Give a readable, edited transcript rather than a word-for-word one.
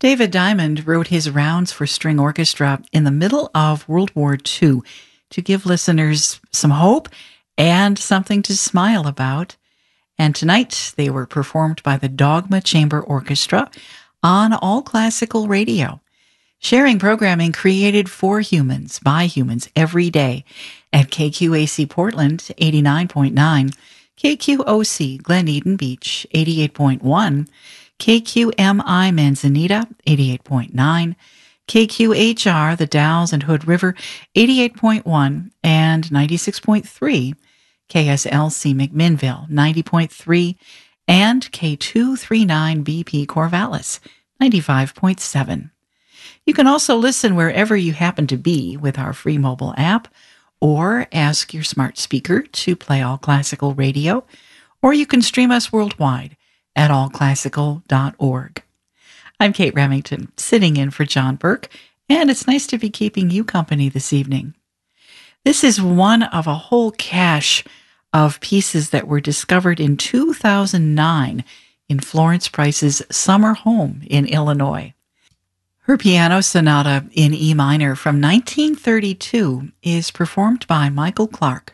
David Diamond wrote his Rounds for String Orchestra in the middle of World War II to give listeners some hope and something to smile about. And tonight they were performed by the Dogma Chamber Orchestra on All Classical Radio, sharing programming created for humans, by humans, every day at KQAC Portland 89.9, KQOC Glen Eden Beach 88.1, KQMI Manzanita 88.9, KQHR The Dalles and Hood River 88.1 and 96.3, KSLC McMinnville 90.3, and K239BP Corvallis 95.7. You can also listen wherever you happen to be with our free mobile app, or ask your smart speaker to play All Classical Radio, or you can stream us worldwide at allclassical.org. I'm Kate Remington, sitting in for John Burke, and it's nice to be keeping you company this evening. This is one of a whole cache of pieces that were discovered in 2009 in Florence Price's summer home in Illinois. Her piano sonata in E minor from 1932 is performed by Michael Clark